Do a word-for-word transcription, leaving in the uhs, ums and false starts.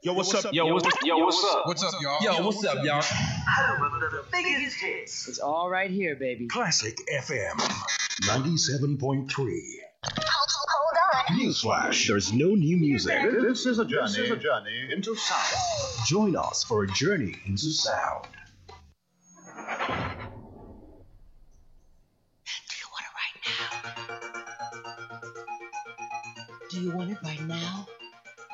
Yo, what's up? Yo, what's yo, what's up? What's up, y'all? Yo, what's up, y'all? Home of the biggest hits. It's all right here, baby. Classic F M ninety-seven point three. Hold on. Newsflash. There's no new music. This is a journey. This is a journey into sound. Join us for a journey into sound. Do you want it right now?